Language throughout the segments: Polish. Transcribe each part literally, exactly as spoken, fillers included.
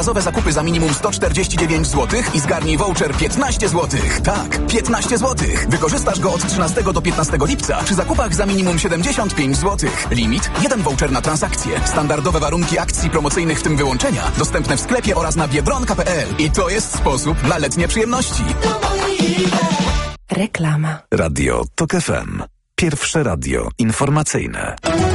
Razowe zakupy za minimum sto czterdzieści dziewięć złotych i zgarnij voucher piętnaście złotych. Tak, piętnaście złotych. Wykorzystasz go od trzynastego do piętnastego lipca przy zakupach za minimum siedemdziesiąt pięć złotych. Limit jeden voucher na transakcję. Standardowe warunki akcji promocyjnych, w tym wyłączenia, dostępne w sklepie oraz na biedronka kropka p l. I to jest sposób na letnie przyjemności. Reklama. Radio Tok F M. Pierwsze radio informacyjne.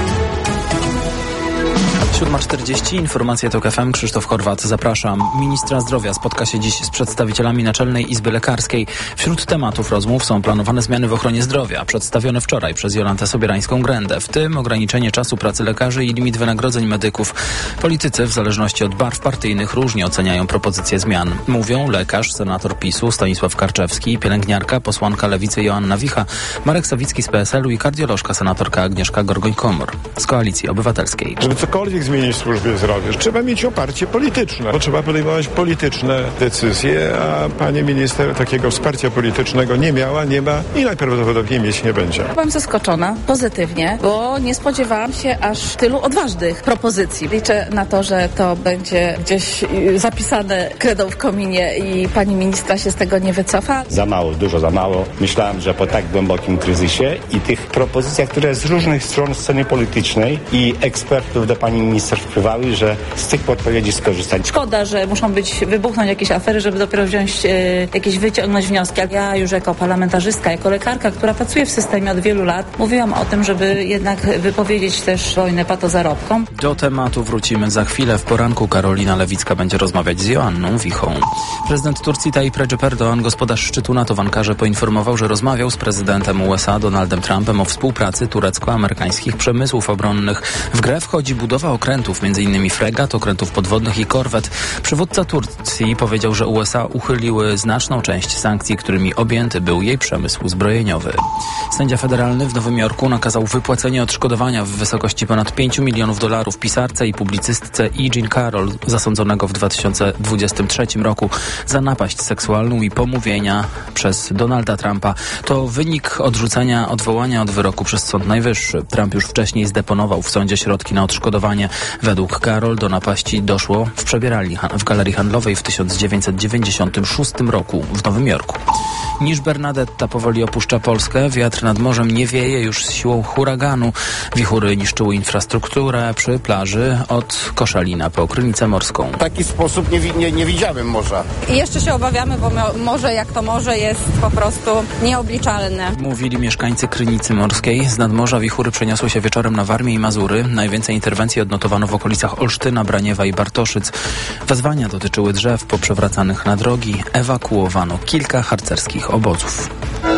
siódma czterdzieści, informacje Tok F M, Krzysztof Chorwat, zapraszam. Ministra zdrowia spotka się dziś z przedstawicielami Naczelnej Izby Lekarskiej. Wśród tematów rozmów są planowane zmiany w ochronie zdrowia, przedstawione wczoraj przez Jolantę Sobierańską-Grendę, w tym ograniczenie czasu pracy lekarzy i limit wynagrodzeń medyków. Politycy w zależności od barw partyjnych różnie oceniają propozycje zmian. Mówią lekarz, senator PiSu Stanisław Karczewski, pielęgniarka, posłanka Lewicy Joanna Wicha, Marek Sawicki z P S L u i kardiolożka, senatorka Agnieszka Gorgoń-Komor z Koalicji Obywatelskiej. Żeby cokolwiek zmienić w służbie zdrowia, trzeba mieć oparcie polityczne, bo trzeba podejmować polityczne decyzje, a pani minister takiego wsparcia politycznego nie miała, nie ma i najprawdopodobniej mieć nie będzie. Byłam zaskoczona pozytywnie, bo nie spodziewałam się aż tylu odważnych propozycji. Liczę na to, że to będzie gdzieś zapisane kredą w kominie i pani ministra się z tego nie wycofa. Za mało, dużo za mało. Myślałam, że po tak głębokim kryzysie i tych propozycjach, które z różnych stron sceny politycznej i ekspertów do pani minister wpływały, że z tych podpowiedzi skorzystać. Szkoda, że muszą być, wybuchnąć jakieś afery, żeby dopiero wziąć, e, jakieś wyciągnąć wnioski. Ja już jako parlamentarzystka, jako lekarka, która pracuje w systemie od wielu lat, mówiłam o tym, żeby jednak wypowiedzieć też wojnę patozarobkom. Do tematu wrócimy za chwilę. W poranku Karolina Lewicka będzie rozmawiać z Joanną Wichą. Prezydent Turcji Tayyip Recep Erdoğan, gospodarz szczytu NATO w Ankarze, poinformował, że rozmawiał z prezydentem U S A Donaldem Trumpem o współpracy turecko-amerykańskich przemysłów obronnych. W grę wchodzi budowa okrętów, m.in. fregat, okrętów podwodnych i korwet. Przywódca Turcji powiedział, że U S A uchyliły znaczną część sankcji, którymi objęty był jej przemysł zbrojeniowy. Sędzia federalny w Nowym Jorku nakazał wypłacenie odszkodowania w wysokości ponad pięć milionów dolarów pisarce i publicystce E. Jean Carroll, zasądzonego w dwa tysiące dwudziestym trzecim roku za napaść seksualną i pomówienia przez Donalda Trumpa. To wynik odrzucenia odwołania od wyroku przez Sąd Najwyższy. Trump już wcześniej zdeponował w sądzie środki na odszkodowanie. Według Carroll do napaści doszło w przebieralni w galerii handlowej w tysiąc dziewięćset dziewięćdziesiątym szóstym roku w Nowym Jorku. Niż Bernadetta powoli opuszcza Polskę, wiatr nad morzem nie wieje już z siłą huraganu. Wichury niszczyły infrastrukturę przy plaży od Koszalina po Krynicę Morską. W taki sposób nie, nie, nie widziałem morza. I jeszcze się obawiamy, bo morze jak to morze jest po prostu nieobliczalne. Mówili mieszkańcy Krynicy Morskiej. Z nadmorza wichury przeniosły się wieczorem na Warmię i Mazury. Najwięcej interwencji odnotowano w okolicach Olsztyna, Braniewa i Bartoszyc. Wezwania dotyczyły drzew poprzewracanych na drogi. Ewakuowano kilka harcerskich obozów.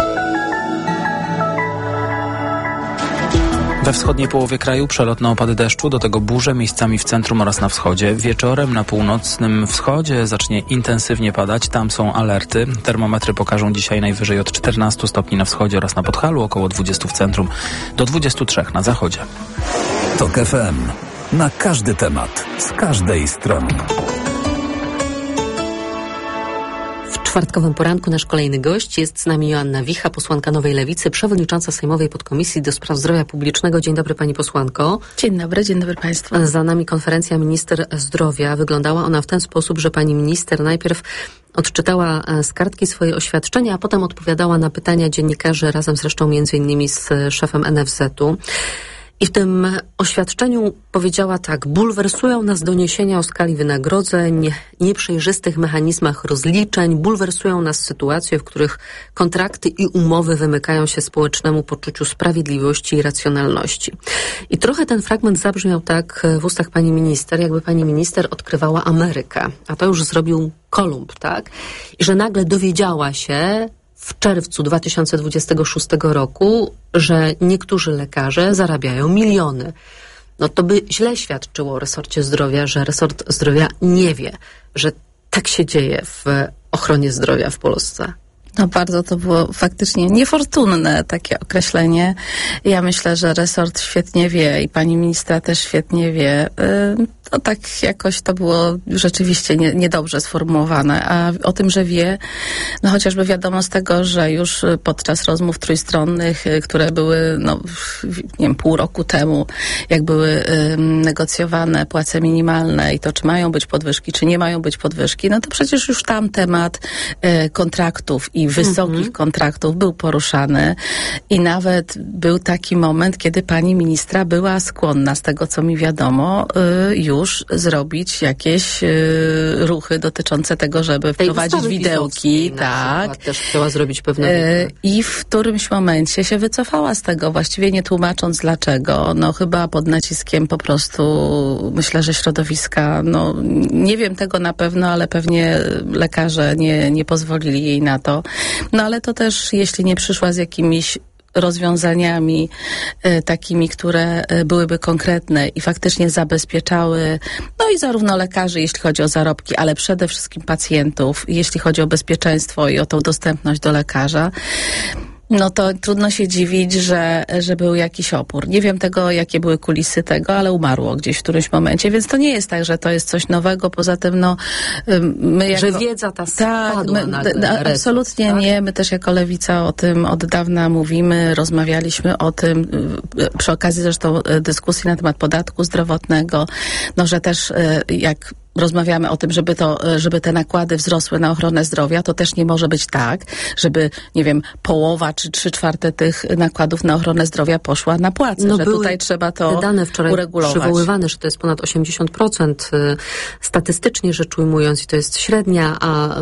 We wschodniej połowie kraju przelotne opady deszczu, do tego burze miejscami w centrum oraz na wschodzie. Wieczorem na północnym wschodzie zacznie intensywnie padać. Tam są alerty. Termometry pokażą dzisiaj najwyżej od czternastu stopni na wschodzie oraz na Podhalu, około dwudziestu w centrum, do dwudziestu trzech na zachodzie. Tok F M. Na każdy temat, z każdej strony. W czwartkowym poranku nasz kolejny gość jest z nami Joanna Wicha, posłanka Nowej Lewicy, przewodnicząca Sejmowej Podkomisji do Spraw Zdrowia Publicznego. Dzień dobry pani posłanko. Dzień dobry, dzień dobry państwu. Za nami konferencja minister zdrowia. Wyglądała ona w ten sposób, że pani minister najpierw odczytała z kartki swoje oświadczenia, a potem odpowiadała na pytania dziennikarzy, razem zresztą między innymi z szefem N F Z u. I w tym oświadczeniu powiedziała tak: bulwersują nas doniesienia o skali wynagrodzeń, nieprzejrzystych mechanizmach rozliczeń, bulwersują nas sytuacje, w których kontrakty i umowy wymykają się społecznemu poczuciu sprawiedliwości i racjonalności. I trochę ten fragment zabrzmiał tak w ustach pani minister, jakby pani minister odkrywała Amerykę, a to już zrobił Kolumb, tak? I że nagle dowiedziała się w czerwcu dwa tysiące dwudziestego szóstego roku, że niektórzy lekarze zarabiają miliony. No to by źle świadczyło o resorcie zdrowia, że resort zdrowia nie wie, że tak się dzieje w ochronie zdrowia w Polsce. No bardzo to było faktycznie niefortunne takie określenie. Ja myślę, że resort świetnie wie i pani ministra też świetnie wie, to tak jakoś to było rzeczywiście nie, niedobrze sformułowane. A o tym, że wie, no chociażby wiadomo z tego, że już podczas rozmów trójstronnych, które były, no nie wiem, pół roku temu, jak były um, negocjowane płace minimalne i to, czy mają być podwyżki, czy nie mają być podwyżki, no to przecież już tam temat e, kontraktów i wysokich mm-hmm. kontraktów był poruszany i nawet był taki moment, kiedy pani ministra była skłonna, z tego co mi wiadomo, y, już zrobić jakieś y, ruchy dotyczące tego, żeby tej wprowadzić widełki. Tak. Też chciała zrobić pewne y, I w którymś momencie się wycofała z tego, właściwie nie tłumacząc dlaczego. No chyba pod naciskiem po prostu, myślę, że środowiska, no nie wiem tego na pewno, ale pewnie lekarze nie, nie pozwolili jej na to. No ale to też, jeśli nie przyszła z jakimiś rozwiązaniami e, takimi, które e, byłyby konkretne i faktycznie zabezpieczały, no i zarówno lekarzy, jeśli chodzi o zarobki, ale przede wszystkim pacjentów, jeśli chodzi o bezpieczeństwo i o tą dostępność do lekarza, no to trudno się dziwić, że, że był jakiś opór. Nie wiem tego, jakie były kulisy tego, ale umarło gdzieś w którymś momencie, więc to nie jest tak, że to jest coś nowego. Poza tym, no, my jako... Że wiedza ta spadła tak, my, na d- d- absolutnie resurs, tak? nie. My też jako Lewica o tym od dawna mówimy, rozmawialiśmy o tym, przy okazji zresztą dyskusji na temat podatku zdrowotnego, no, że też jak rozmawiamy o tym, żeby to, żeby te nakłady wzrosły na ochronę zdrowia, to też nie może być tak, żeby, nie wiem, połowa czy trzy czwarte tych nakładów na ochronę zdrowia poszła na płace, no że tutaj trzeba to te dane wczoraj uregulować. Przywoływane, że to jest ponad osiemdziesiąt procent statystycznie rzecz ujmując i to jest średnia, a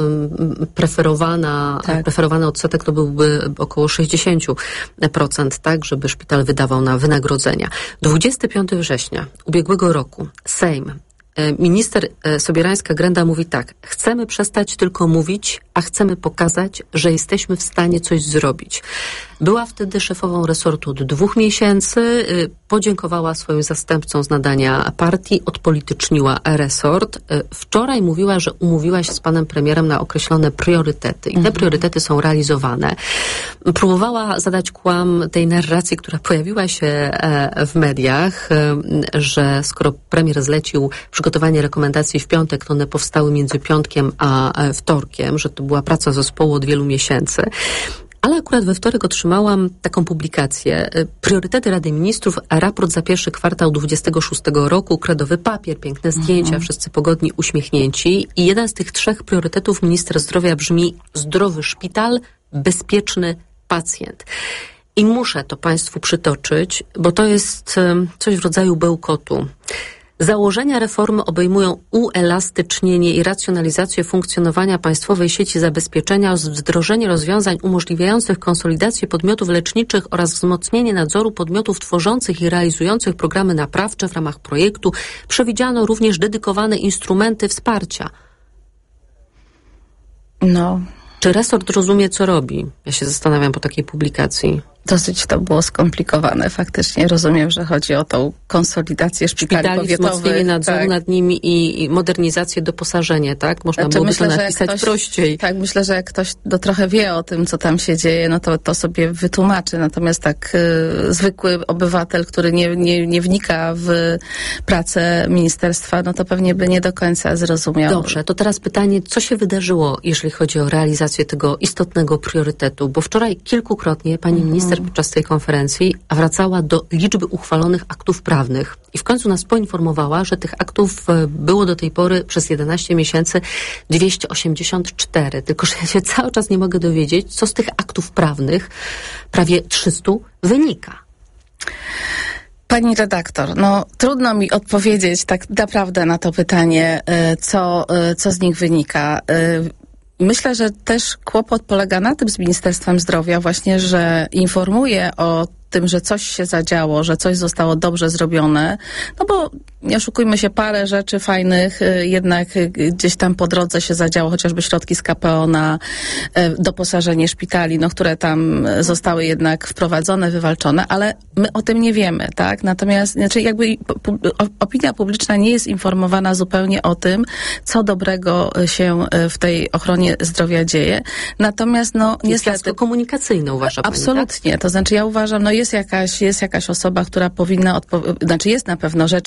preferowana, tak. preferowany odsetek to byłby około sześćdziesiąt procent, tak, żeby szpital wydawał na wynagrodzenia. dwudziestego piątego września ubiegłego roku Sejm, minister Sobierańska-Grenda mówi tak: chcemy przestać tylko mówić, a chcemy pokazać, że jesteśmy w stanie coś zrobić. Była wtedy szefową resortu od dwóch miesięcy, podziękowała swoim zastępcom z nadania partii, odpolityczniła resort. Wczoraj mówiła, że umówiła się z panem premierem na określone priorytety i te priorytety są realizowane. Próbowała zadać kłam tej narracji, która pojawiła się w mediach, że skoro premier zlecił przygotowanie rekomendacji w piątek, to one powstały między piątkiem a wtorkiem, że to była praca zespołu od wielu miesięcy. Ale akurat we wtorek otrzymałam taką publikację. Priorytety Rady Ministrów, raport za pierwszy kwartał dwudziestego szóstego roku, kredowy papier, piękne zdjęcia, mhm. wszyscy pogodni, uśmiechnięci. I jeden z tych trzech priorytetów ministra zdrowia brzmi: zdrowy szpital, bezpieczny pacjent. I muszę to Państwu przytoczyć, bo to jest coś w rodzaju bełkotu. Założenia reformy obejmują uelastycznienie i racjonalizację funkcjonowania państwowej sieci zabezpieczenia, wdrożenie rozwiązań umożliwiających konsolidację podmiotów leczniczych oraz wzmocnienie nadzoru podmiotów tworzących i realizujących programy naprawcze w ramach projektu. Przewidziano również dedykowane instrumenty wsparcia. No. Czy resort rozumie, co robi? Ja się zastanawiam po takiej publikacji. Dosyć to było skomplikowane. Faktycznie rozumiem, że chodzi o tą konsolidację szpitali, szpitali powiatowych. Wzmocnienie nadzoru tak. nad nimi i, i modernizację, doposażenie, tak? Można znaczy, byłoby myślę, to napisać ktoś, prościej. Tak, myślę, że jak ktoś do trochę wie o tym, co tam się dzieje, no to to sobie wytłumaczy. Natomiast tak y, zwykły obywatel, który nie, nie, nie wnika w pracę ministerstwa, no to pewnie by nie do końca zrozumiał. Dobrze, to teraz pytanie, co się wydarzyło, jeżeli chodzi o realizację tego istotnego priorytetu? Bo wczoraj kilkukrotnie pani mhm. minister podczas tej konferencji wracała do liczby uchwalonych aktów prawnych i w końcu nas poinformowała, że tych aktów było do tej pory przez jedenaście miesięcy dwieście osiemdziesiąt cztery. Tylko że ja się cały czas nie mogę dowiedzieć, co z tych aktów prawnych, prawie trzysta, wynika. Pani redaktor, no trudno mi odpowiedzieć tak naprawdę na to pytanie, co, co z nich wynika. Myślę, że też kłopot polega na tym z Ministerstwem Zdrowia właśnie, że informuje o tym, że coś się zadziało, że coś zostało dobrze zrobione, no bo nie oszukujmy się, parę rzeczy fajnych jednak gdzieś tam po drodze się zadziało, chociażby środki z K P O na doposażenie szpitali, no które tam zostały jednak wprowadzone, wywalczone, ale my o tym nie wiemy, tak? Natomiast znaczy jakby opinia publiczna nie jest informowana zupełnie o tym, co dobrego się w tej ochronie zdrowia dzieje. Natomiast no niestety... Fiasko komunikacyjne uważa pani, absolutnie, tak? To znaczy ja uważam, no jest jakaś, jest jakaś osoba, która powinna odpowiedzieć, znaczy jest na pewno rzecznik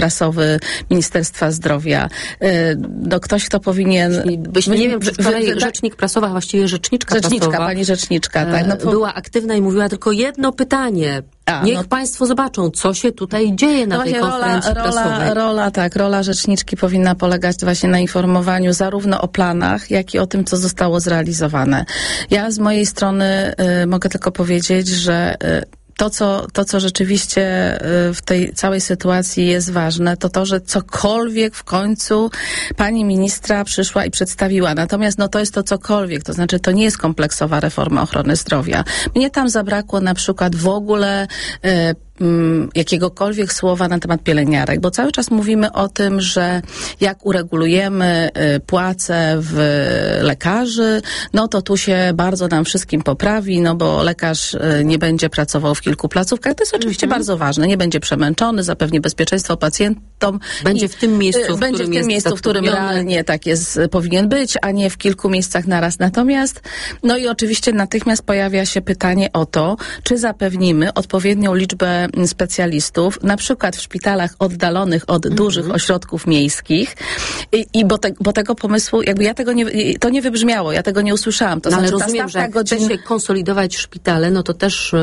prasowy Ministerstwa Zdrowia. No ktoś, kto powinien... Byśmy, nie wiem, czy wczoraj rzecznik prasowa, a właściwie rzeczniczka, rzeczniczka prasowa, pani rzeczniczka, tak. No to... była aktywna i mówiła tylko jedno pytanie. A, Niech no... Państwo zobaczą, co się tutaj dzieje na no tej konferencji rola, prasowej. Rola, rola, tak, rola rzeczniczki powinna polegać właśnie na informowaniu zarówno o planach, jak i o tym, co zostało zrealizowane. Ja z mojej strony y, mogę tylko powiedzieć, że y, To co, to, co rzeczywiście w tej całej sytuacji jest ważne, to to, że cokolwiek w końcu pani ministra przyszła i przedstawiła. Natomiast no to jest to cokolwiek, to znaczy to nie jest kompleksowa reforma ochrony zdrowia. Mnie tam zabrakło na przykład w ogóle y, jakiegokolwiek słowa na temat pielęgniarek, bo cały czas mówimy o tym, że jak uregulujemy płace w lekarzy, no to tu się bardzo nam wszystkim poprawi, no bo lekarz nie będzie pracował w kilku placówkach. To jest oczywiście mm-hmm. bardzo ważne. Nie będzie przemęczony, zapewni bezpieczeństwo pacjentom. Będzie w tym miejscu, w będzie którym w tym miejscu, w którym realnie tak jest, powinien być, a nie w kilku miejscach naraz. Natomiast, no i oczywiście natychmiast pojawia się pytanie o to, czy zapewnimy odpowiednią liczbę specjalistów, na przykład w szpitalach oddalonych od mm-hmm. dużych ośrodków miejskich i, i bo, te, bo tego pomysłu, jakby ja tego nie, to nie wybrzmiało, ja tego nie usłyszałam. To no, znaczy, ale rozumiem, że jak godzin... chce się konsolidować szpitale, no to też y,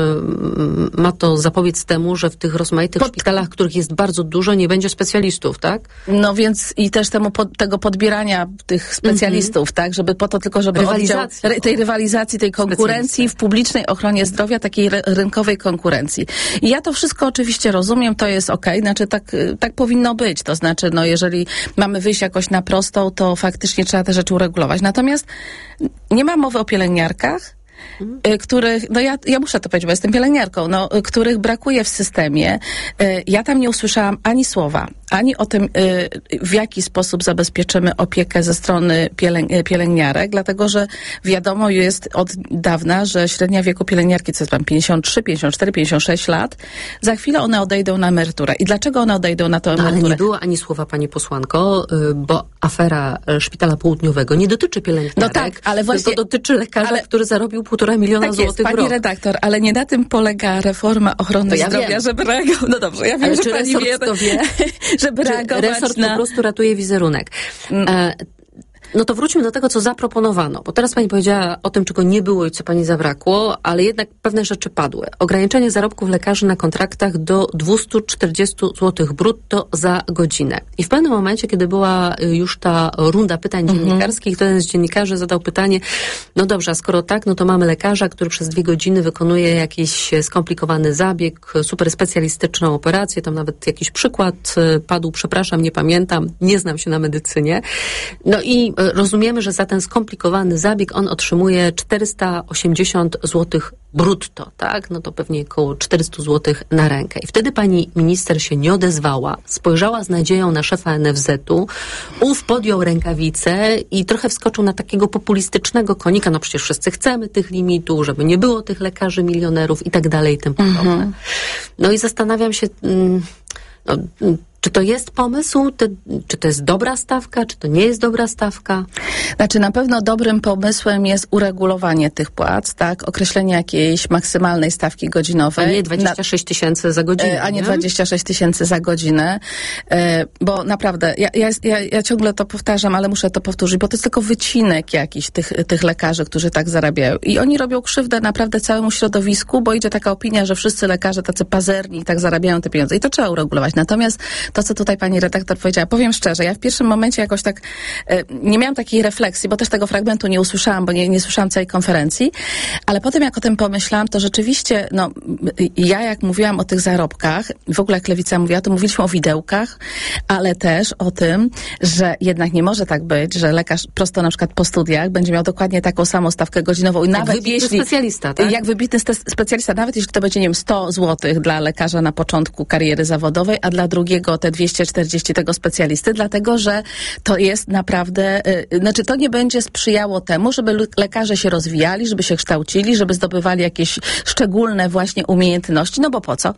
ma to zapobiec temu, że w tych rozmaitych pod... szpitalach, których jest bardzo dużo, nie będzie specjalistów, tak? No więc i też temu pod, tego podbierania tych specjalistów, mm-hmm. tak, żeby po to tylko, żeby rywalizacji, oddział, tej rywalizacji, tej konkurencji w publicznej ochronie zdrowia, takiej re, rynkowej konkurencji. I ja to wszystko oczywiście rozumiem, to jest okej, okay. Znaczy tak, tak powinno być, to znaczy no jeżeli mamy wyjść jakoś na prostą, to faktycznie trzeba te rzeczy uregulować. Natomiast nie ma mowy o pielęgniarkach, hmm. których, no ja, ja muszę to powiedzieć, bo jestem pielęgniarką, no, których brakuje w systemie. Ja tam nie usłyszałam ani słowa, ani o tym, w jaki sposób zabezpieczymy opiekę ze strony pielęg- pielęgniarek, dlatego że wiadomo jest od dawna, że średnia wieku pielęgniarki, co jest tam pięćdziesiąt trzy, pięćdziesiąt cztery, pięćdziesiąt sześć lat, za chwilę one odejdą na emeryturę. I dlaczego one odejdą na tę emeryturę? No, ale nie było ani słowa, pani posłanko, bo afera Szpitala Południowego nie dotyczy pielęgniarek, no tak, ale właśnie, tylko dotyczy lekarza, ale, który zarobił półtora miliona tak złotych jest, w rok. Pani redaktor, ale nie na tym polega reforma ochrony ja zdrowia, wiem. żeby reagować. No dobrze, ja wiem, ale że czy pani resort wie, to wie, żeby reagować resort na... po prostu ratuje wizerunek. E, No to wróćmy do tego, co zaproponowano, bo teraz pani powiedziała o tym, czego nie było i co pani zabrakło, ale jednak pewne rzeczy padły. Ograniczenie zarobków lekarzy na kontraktach do dwieście czterdzieści złotych brutto za godzinę. I w pewnym momencie, kiedy była już ta runda pytań mhm. dziennikarskich, to jeden z dziennikarzy zadał pytanie, no dobrze, a skoro tak, no to mamy lekarza, który przez dwie godziny wykonuje jakiś skomplikowany zabieg, super specjalistyczną operację, tam nawet jakiś przykład padł, przepraszam, nie pamiętam, nie znam się na medycynie. No i rozumiemy, że za ten skomplikowany zabieg on otrzymuje czterysta osiemdziesiąt złotych brutto, tak? No to pewnie około czterysta złotych na rękę. I wtedy pani minister się nie odezwała, spojrzała z nadzieją na szefa en ef zetu, ów podjął rękawice i trochę wskoczył na takiego populistycznego konika, no przecież wszyscy chcemy tych limitów, żeby nie było tych lekarzy milionerów i tak dalej i tym podobne. Mhm. No i zastanawiam się... Mm, no, czy to jest pomysł? Ty, czy to jest dobra stawka? Czy to nie jest dobra stawka? Znaczy na pewno dobrym pomysłem jest uregulowanie tych płac, tak? Określenie jakiejś maksymalnej stawki godzinowej. A nie dwadzieścia sześć tysięcy za godzinę. A nie, nie dwadzieścia sześć tysięcy za godzinę. Bo naprawdę, ja, ja, ja, ja ciągle to powtarzam, ale muszę to powtórzyć, bo to jest tylko wycinek jakiś tych, tych lekarzy, którzy tak zarabiają. I oni robią krzywdę naprawdę całemu środowisku, bo idzie taka opinia, że wszyscy lekarze tacy pazerni i tak zarabiają te pieniądze. I to trzeba uregulować. Natomiast to, co tutaj pani redaktor powiedziała, powiem szczerze, ja w pierwszym momencie jakoś tak e, nie miałam takiej refleksji, bo też tego fragmentu nie usłyszałam, bo nie, nie słyszałam całej konferencji, ale potem jak o tym pomyślałam, to rzeczywiście, no, ja jak mówiłam o tych zarobkach, w ogóle jak Lewica mówiła, to mówiliśmy o widełkach, ale też o tym, że jednak nie może tak być, że lekarz prosto na przykład po studiach będzie miał dokładnie taką samą stawkę godzinową i jak nawet wybitny jeśli... specjalista, tak? Jak wybitny specjalista, nawet jeśli to będzie, nie wiem, sto złotych dla lekarza na początku kariery zawodowej, a dla drugiego te dwieście czterdzieści tego specjalisty, dlatego, że to jest naprawdę, yy, znaczy to nie będzie sprzyjało temu, żeby lekarze się rozwijali, żeby się kształcili, żeby zdobywali jakieś szczególne właśnie umiejętności, no bo po co?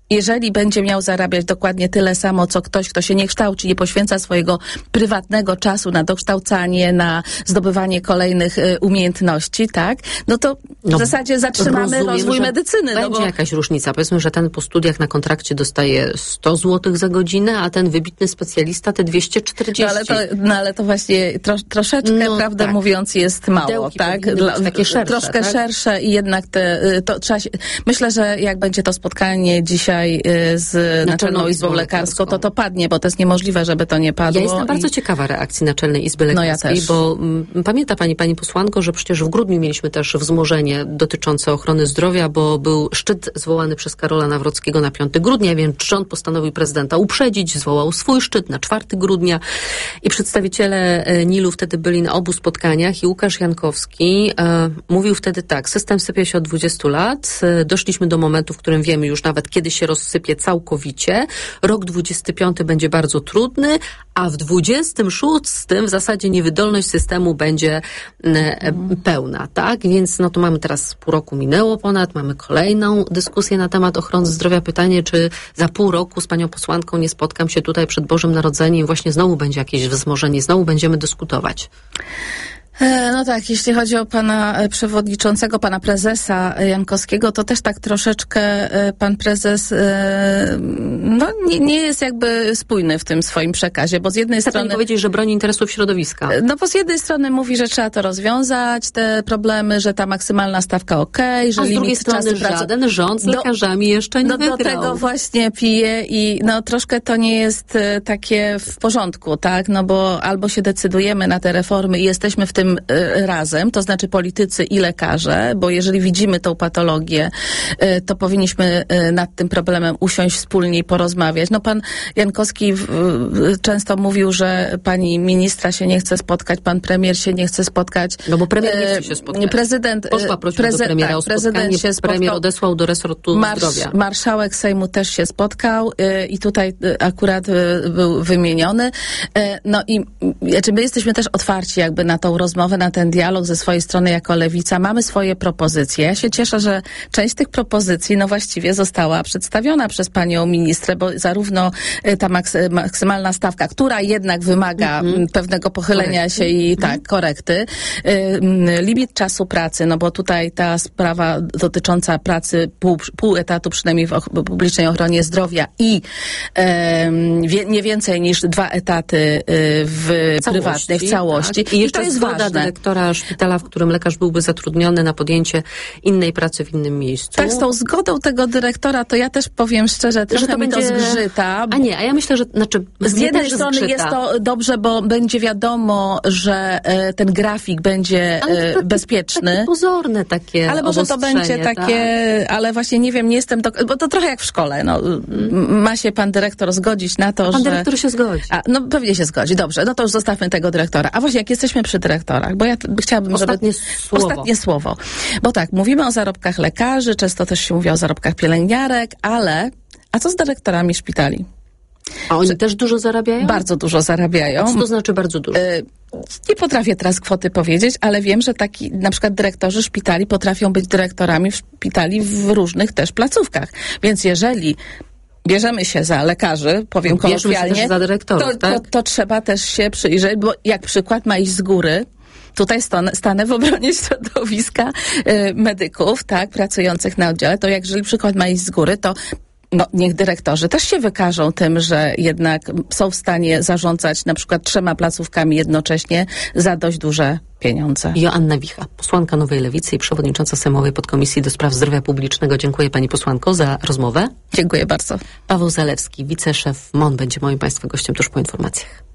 jeżeli będzie miał zarabiać dokładnie tyle samo, co ktoś, kto się nie kształci, nie poświęca swojego prywatnego czasu na dokształcanie, na zdobywanie kolejnych y, umiejętności, tak, no to no, w zasadzie zatrzymamy rozumiem, rozwój medycyny. Będzie no bo... jakaś różnica. Powiedzmy, że ten po studiach na kontrakcie dostaje sto złotych za godzinę, a ten wybitny specjalista te dwieście czterdzieści. No ale to, no, ale to właśnie tro, troszeczkę, no, prawdę tak. mówiąc, jest mało, Dełki tak? Dla, takie szersze, troszkę tak? szersze i jednak te, to trzeba się, myślę, że jak będzie to spotkanie dzisiaj z Naczelną Izbą Lekarską, to to padnie, bo to jest niemożliwe, żeby to nie padło. Ja jestem i... bardzo ciekawa reakcji Naczelnej Izby Lekarskiej, no ja bo m, pamięta pani, pani posłanko, że przecież w grudniu mieliśmy też wzmożenie dotyczące ochrony zdrowia, bo był szczyt zwołany przez Karola Nawrockiego na piątego grudnia. Ja wiem, rząd postanowił prezydenta uprzedzić, zwołał swój szczyt na czwartego grudnia i przedstawiciele N I L-u wtedy byli na obu spotkaniach i Łukasz Jankowski e, mówił wtedy tak, system sypie się od dwudziestu lat, e, doszliśmy do momentu, w którym wiemy już nawet, kiedy się rozsypie całkowicie. Rok dwudziesty piąty będzie bardzo trudny, a w dwudziestym szóstym w zasadzie niewydolność systemu będzie e, pełna, tak? Więc no to mamy teraz pół roku minęło ponad, mamy kolejną dyskusję na temat ochrony zdrowia. Pytanie, czy za pół roku z panią posłanką nie spotkam się tutaj przed Bożym Narodzeniem i właśnie znowu będzie jakieś wzmożenie, znowu będziemy dyskutować. No tak, jeśli chodzi o pana przewodniczącego, pana prezesa Jankowskiego, to też tak troszeczkę pan prezes no, nie, nie jest jakby spójny w tym swoim przekazie, bo z jednej Chcę strony... Chcę powiedzieć, że broni interesów środowiska. No bo z jednej strony mówi, że trzeba to rozwiązać, te problemy, że ta maksymalna stawka okej, okay, że a z limit drugiej strony czasu pracy... żaden rząd z lekarzami do, jeszcze nie no, wygrał. Do tego właśnie pije i no troszkę to nie jest takie w porządku, tak? No bo albo się decydujemy na te reformy i jesteśmy w tym razem, to znaczy politycy i lekarze, bo jeżeli widzimy tą patologię, to powinniśmy nad tym problemem usiąść wspólnie i porozmawiać. No pan Jankowski często mówił, że pani ministra się nie chce spotkać, pan premier się nie chce spotkać. No bo premier nie chce się spotkać. Prezydent, Posła prosił do premiera tak, o spotkanie, prezydent się spotkał, premier odesłał do resortu marsz, zdrowia. Marszałek Sejmu też się spotkał i tutaj akurat był wymieniony. No i znaczy my jesteśmy też otwarci jakby na tą rozmowę, na ten dialog ze swojej strony jako Lewica. Mamy swoje propozycje. Ja się cieszę, że część tych propozycji no właściwie została przedstawiona przez panią ministrę, bo zarówno ta maks- maksymalna stawka, która jednak wymaga mm-hmm. pewnego pochylenia korekty. się i mm-hmm. tak, korekty. Limit czasu pracy, no bo tutaj ta sprawa dotycząca pracy pół, pół etatu przynajmniej w och- publicznej ochronie zdrowia i um, wie, nie więcej niż dwa etaty w całości, prywatnej, w całości. Tak. I, I to jest ważne. Dyrektora szpitala, w którym lekarz byłby zatrudniony na podjęcie innej pracy w innym miejscu. Tak, z tą zgodą tego dyrektora, to ja też powiem szczerze, trochę to mi będzie... to zgrzyta. A nie, a ja myślę, że znaczy, z jednej strony zgrzyta. Jest to dobrze, bo będzie wiadomo, że e, ten grafik będzie e, bezpieczny. Takie pozorne takie ale może to będzie takie, tak? Ale właśnie nie wiem, nie jestem, do, bo to trochę jak w szkole. No, hmm. Ma się pan dyrektor zgodzić na to, a pan że... Pan dyrektor się zgodzi. A, no pewnie się zgodzi, dobrze, no to już zostawmy tego dyrektora. A właśnie jak jesteśmy przy dyrektorach, bo ja t- chciałabym, Ostatnie żeby... Słowo. Ostatnie słowo. Bo tak, mówimy o zarobkach lekarzy, często też się mówi o zarobkach pielęgniarek, ale a co z dyrektorami szpitali? A oni Czy... też dużo zarabiają? Bardzo dużo zarabiają. A co to znaczy bardzo dużo? Y- Nie potrafię teraz kwoty powiedzieć, ale wiem, że taki na przykład dyrektorzy szpitali potrafią być dyrektorami w szpitali w różnych też placówkach. Więc jeżeli bierzemy się za lekarzy, powiem kolokwialnie, się za dyrektorów, to, tak? to, to trzeba też się przyjrzeć, bo jak przykład ma iść z góry, tutaj stanę, stanę w obronie środowiska y, medyków, tak, pracujących na oddziale, to jak jeżeli przykład ma iść z góry, to no, niech dyrektorzy też się wykażą tym, że jednak są w stanie zarządzać na przykład trzema placówkami jednocześnie za dość duże pieniądze. Joanna Wicha, posłanka Nowej Lewicy i przewodnicząca Sejmowej Podkomisji do Spraw Zdrowia Publicznego. Dziękuję pani posłanko za rozmowę. Dziękuję bardzo. Paweł Zalewski, wiceszef M O N, będzie moim państwa gościem tuż po informacjach.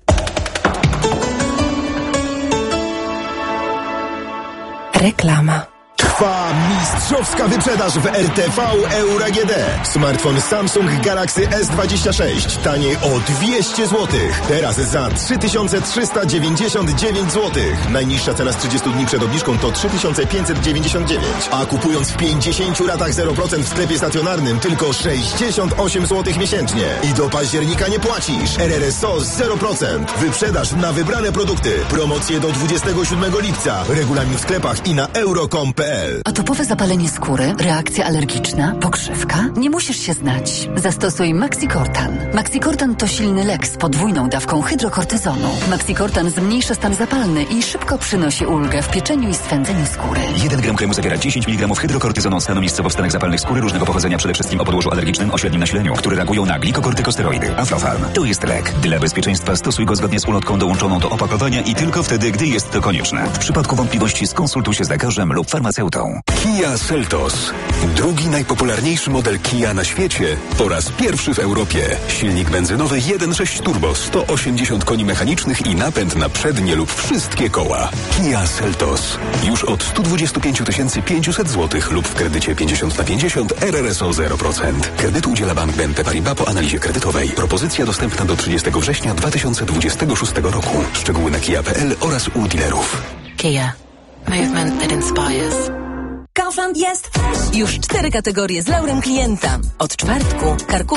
Reklama. Trwa mistrzowska wyprzedaż w R T V Euro A G D. Smartfon Samsung Galaxy S dwadzieścia sześć taniej o dwieście złotych. Teraz za trzy tysiące trzysta dziewięćdziesiąt dziewięć złotych. Najniższa cena z trzydziestu dni przed obniżką to trzy tysiące pięćset dziewięćdziesiąt dziewięć. A kupując w pięćdziesięciu ratach zero procent w sklepie stacjonarnym tylko sześćdziesiąt osiem złotych miesięcznie. I do października nie płacisz. R R S O zero procent. Wyprzedaż na wybrane produkty. Promocje do dwudziestego siódmego lipca. Regulamin w sklepach i na euro kropka com kropka p l. l. Atopowe zapalenie skóry, reakcja alergiczna, pokrzywka? Nie musisz się znać. Zastosuj Maxicortan. Maxicortan to silny lek z podwójną dawką hydrokortyzonu. Maxicortan zmniejsza stan zapalny i szybko przynosi ulgę w pieczeniu i swędzeniu skóry. jeden gram kremu zawiera dziesięć miligramów hydrokortyzonu stanu miejscowo w stanach zapalnych skóry różnego pochodzenia, przede wszystkim o podłożu alergicznym o średnim nasileniu, które reagują na glikokortykosteroidy. Aflofarm. To jest lek. Dla bezpieczeństwa stosuj go zgodnie z ulotką dołączoną do opakowania i tylko wtedy, gdy jest to konieczne. W przypadku wątpliwości skonsultuj się z lekarzem lub farmaceutą. Kia Seltos. Drugi najpopularniejszy model Kia na świecie po raz pierwszy w Europie. Silnik benzynowy jeden przecinek sześć turbo, sto osiemdziesiąt koni mechanicznych i napęd na przednie lub wszystkie koła. Kia Seltos. Już od sto dwadzieścia pięć tysięcy pięćset złotych lub w kredycie pięćdziesiąt na pięćdziesiąt R R S O zero procent. Kredytu udziela Bank B N P Paribas po analizie kredytowej. Propozycja dostępna do trzydziestego września dwa tysiące dwudziestego szóstego roku. Szczegóły na kia kropka p l oraz u dealerów. Kia. Movement that inspires. Kaufland jest już cztery kategorie z laurem klienta. Od czwartku karkówki